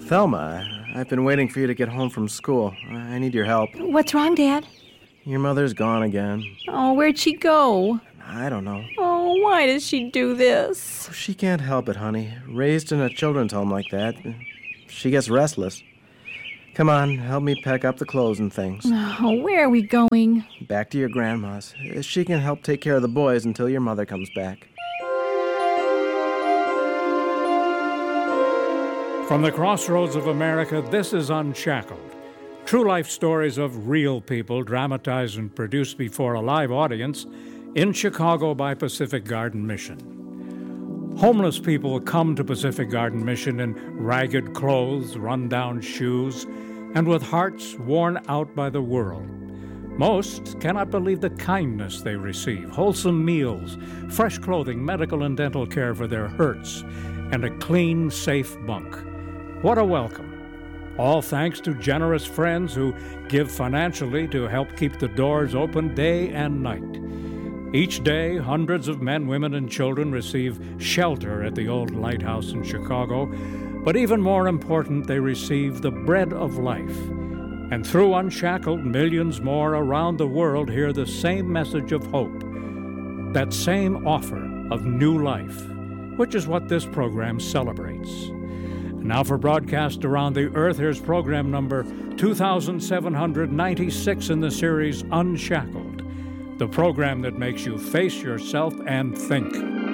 Thelma, I've been waiting for you to get home from school. I need your help. What's wrong, Dad? Your mother's gone again. Oh, where'd she go? I don't know. Oh, why does she do this? She can't help it, honey. Raised in a children's home like that, she gets restless. Come on, help me pack up the clothes and things. Oh, where are we going? Back to your grandma's. She can help take care of the boys until your mother comes back. From the crossroads of America, this is Unshackled. True life stories of real people dramatized and produced before a live audience in Chicago by Pacific Garden Mission. Homeless people come to Pacific Garden Mission in ragged clothes, run-down shoes, and with hearts worn out by the world. Most cannot believe the kindness they receive: wholesome meals, fresh clothing, medical and dental care for their hurts, and a clean, safe bunk. What a welcome. All thanks to generous friends who give financially to help keep the doors open day and night. Each day, hundreds of men, women, and children receive shelter at the old lighthouse in Chicago, but even more important, they receive the bread of life. And through Unshackled, millions more around the world hear the same message of hope, that same offer of new life, which is what this program celebrates. Now for broadcast around the earth, here's program number 2796 in the series Unshackled, the program that makes you face yourself and think.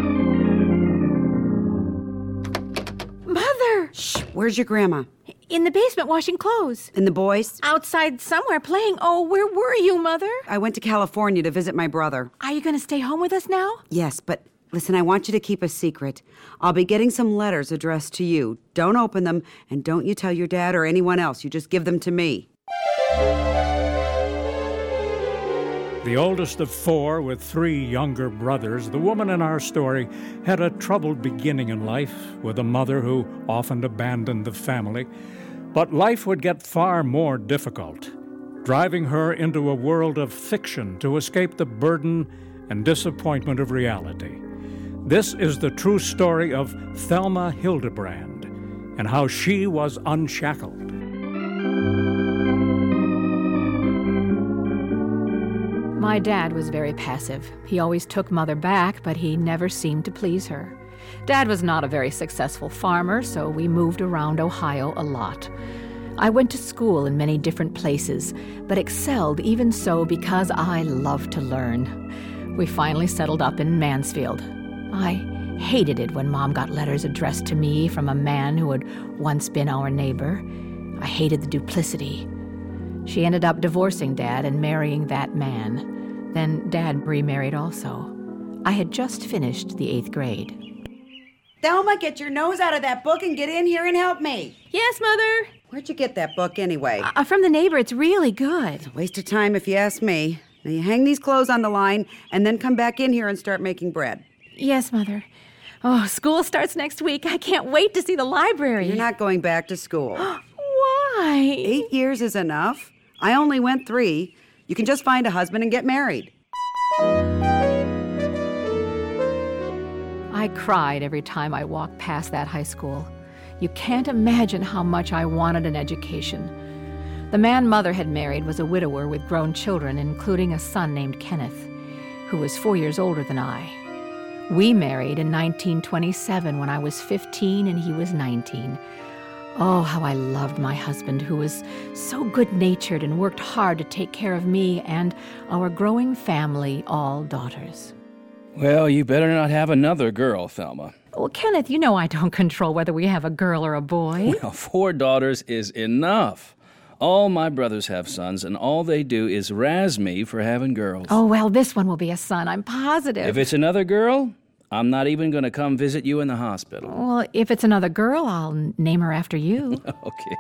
Mother! Shh, where's your grandma? In the basement washing clothes. And the boys? Outside somewhere playing. Oh, where were you, Mother? I went to California to visit my brother. Are you going to stay home with us now? Yes, but listen, I want you to keep a secret. I'll be getting some letters addressed to you. Don't open them, and don't you tell your dad or anyone else. You just give them to me. The oldest of four with three younger brothers, the woman in our story had a troubled beginning in life with a mother who often abandoned the family. But life would get far more difficult, driving her into a world of fiction to escape the burden and disappointment of reality. This is the true story of Thelma Hildebrand and how she was unshackled. My dad was very passive. He always took Mother back, but he never seemed to please her. Dad was not a very successful farmer, so we moved around Ohio a lot. I went to school in many different places, but excelled even so because I loved to learn. We finally settled up in Mansfield. I hated it when Mom got letters addressed to me from a man who had once been our neighbor. I hated the duplicity. She ended up divorcing Dad and marrying that man. Then Dad remarried also. I had just finished the 8th grade. Thelma, get your nose out of that book and get in here and help me. Yes, Mother? Where'd you get that book anyway? From the neighbor. It's really good. Waste of time if you ask me. Now you hang these clothes on the line and then come back in here and start making bread. Yes, Mother. Oh, school starts next week. I can't wait to see the library. You're not going back to school. Why? 8 years is enough. I only went 3. You can just find a husband and get married. I cried every time I walked past that high school. You can't imagine how much I wanted an education. The man Mother had married was a widower with grown children, including a son named Kenneth, who was 4 years older than I. We married in 1927 when I was 15 and he was 19. Oh, how I loved my husband, who was so good-natured and worked hard to take care of me and our growing family, all daughters. Well, you better not have another girl, Thelma. Well, Kenneth, you know I don't control whether we have a girl or a boy. Well, 4 daughters is enough. All my brothers have sons, and all they do is razz me for having girls. Oh, well, this one will be a son, I'm positive. If it's another girl, I'm not even going to come visit you in the hospital. Well, if it's another girl, I'll name her after you. Okay.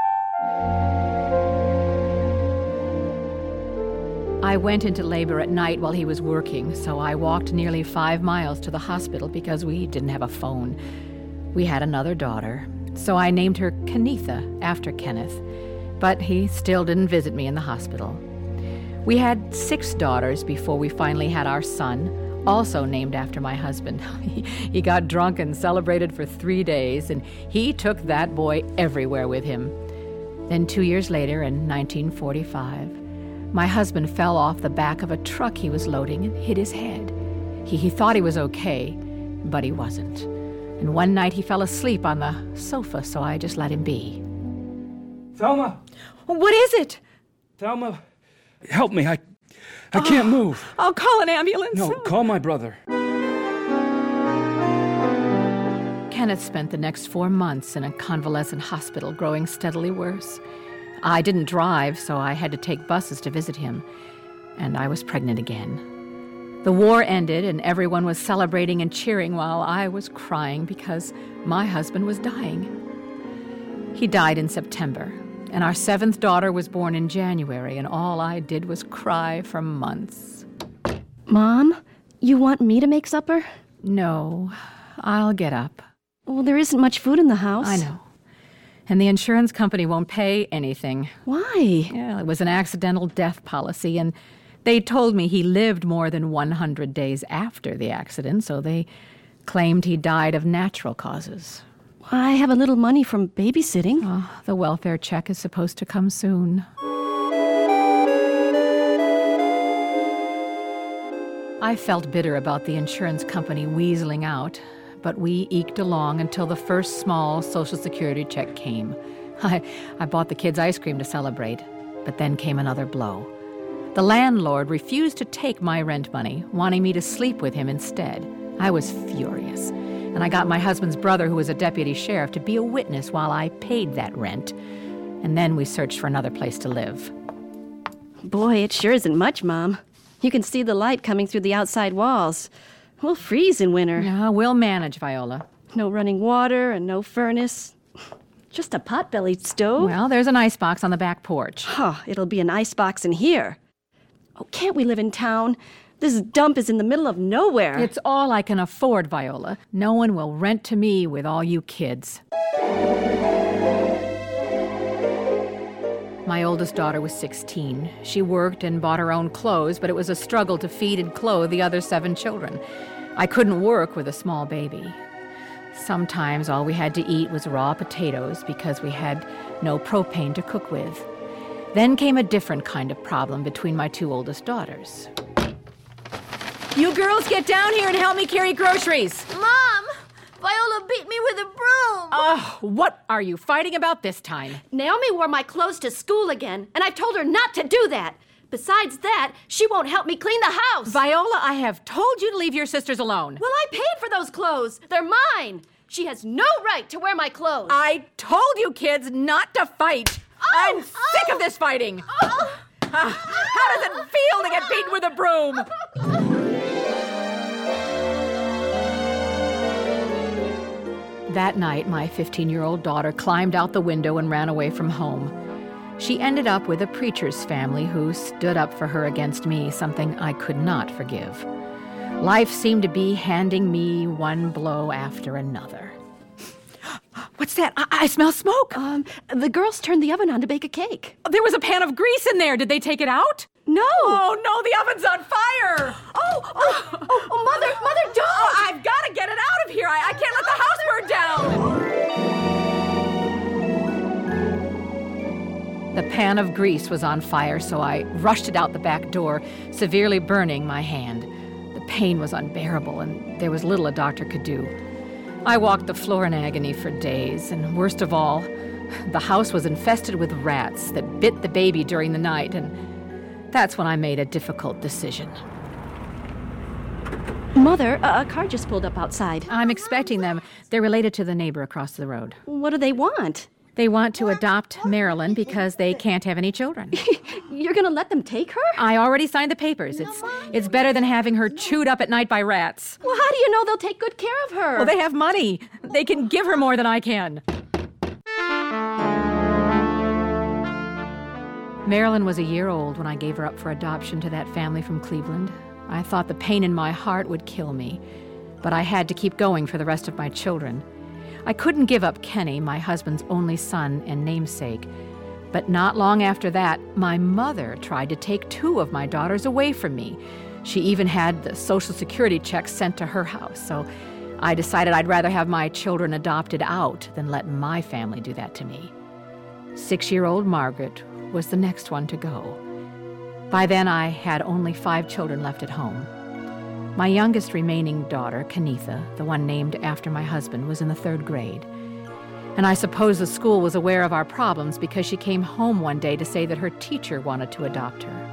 I went into labor at night while he was working, so I walked nearly 5 miles to the hospital because we didn't have a phone. We had another daughter, so I named her Kenetha after Kenneth, but he still didn't visit me in the hospital. We had 6 daughters before we finally had our son, also named after my husband. He got drunk and celebrated for 3 days, and he took that boy everywhere with him. Then 2 years later, in 1945, my husband fell off the back of a truck he was loading and hit his head. He thought he was okay, but he wasn't. And one night he fell asleep on the sofa, so I just let him be. Thelma! What is it? Thelma, help me. I can't move. I'll call an ambulance. No, call my brother. Kenneth spent the next 4 months in a convalescent hospital, growing steadily worse. I didn't drive, so I had to take buses to visit him, and I was pregnant again. The war ended, and everyone was celebrating and cheering while I was crying because my husband was dying. He died in September, and our 7th daughter was born in January, and all I did was cry for months. Mom, you want me to make supper? No, I'll get up. Well, there isn't much food in the house. I know. And the insurance company won't pay anything. Why? Yeah, it was an accidental death policy, and they told me he lived more than 100 days after the accident, so they claimed he died of natural causes. I have a little money from babysitting. Oh, the welfare check is supposed to come soon. I felt bitter about the insurance company weaseling out, but we eked along until the first small Social Security check came. I bought the kids ice cream to celebrate, but then came another blow. The landlord refused to take my rent money, wanting me to sleep with him instead. I was furious, and I got my husband's brother, who was a deputy sheriff, to be a witness while I paid that rent. And then we searched for another place to live. Boy, it sure isn't much, Mom. You can see the light coming through the outside walls. We'll freeze in winter. Yeah, we'll manage, Viola. No running water and no furnace. Just a pot-bellied stove. Well, there's an icebox on the back porch. Oh, it'll be an icebox in here. Oh, can't we live in town? This dump is in the middle of nowhere. It's all I can afford, Viola. No one will rent to me with all you kids. My oldest daughter was 16. She worked and bought her own clothes, but it was a struggle to feed and clothe the other 7 children. I couldn't work with a small baby. Sometimes all we had to eat was raw potatoes because we had no propane to cook with. Then came a different kind of problem between my 2 oldest daughters. You girls get down here and help me carry groceries. Mom! Viola beat me with a broom! Oh, what are you fighting about this time? Naomi wore my clothes to school again, and I've told her not to do that. Besides that, she won't help me clean the house. Viola, I have told you to leave your sisters alone. Well, I paid for those clothes. They're mine. She has no right to wear my clothes. I told you kids not to fight. I'm sick of this fighting. How does it feel to get beaten with a broom? That night, my 15-year-old daughter climbed out the window and ran away from home. She ended up with a preacher's family who stood up for her against me, something I could not forgive. Life seemed to be handing me one blow after another. What's that? I smell smoke. The girls turned the oven on to bake a cake. There was a pan of grease in there. Did they take it out? No. Oh, no, the oven's on fire. Mother, don't! Oh, I've got to get it out of here. I can't let the house burn down. The pan of grease was on fire, so I rushed it out the back door, severely burning my hand. The pain was unbearable, and there was little a doctor could do. I walked the floor in agony for days, and worst of all, the house was infested with rats that bit the baby during the night, and that's when I made a difficult decision. Mother, a car just pulled up outside. I'm expecting them. They're related to the neighbor across the road. What do they want? They want to adopt Marilyn because they can't have any children. You're going to let them take her? I already signed the papers. It's better than having her chewed up at night by rats. Well, how do you know they'll take good care of her? Well, they have money. They can give her more than I can. Marilyn was a year old when I gave her up for adoption to that family from Cleveland. I thought the pain in my heart would kill me, but I had to keep going for the rest of my children. I couldn't give up Kenny, my husband's only son and namesake. But not long after that, my mother tried to take 2 of my daughters away from me. She even had the Social Security checks sent to her house, so I decided I'd rather have my children adopted out than let my family do that to me. 6-year-old Margaret was the next one to go. By then, I had only 5 children left at home. My youngest remaining daughter, Kenitha, the one named after my husband, was in the 3rd grade. And I suppose the school was aware of our problems because she came home one day to say that her teacher wanted to adopt her.